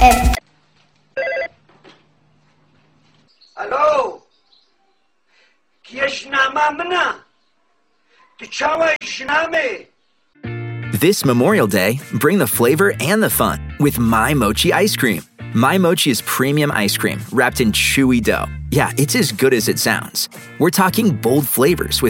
الو كيش نامامنا تشاوي شنامي. This Memorial Day, bring the flavor and the fun with My Mochi ice cream. My Mochi is premium ice cream wrapped in chewy dough. Yeah, it's as good as it sounds. We're talking bold flavors with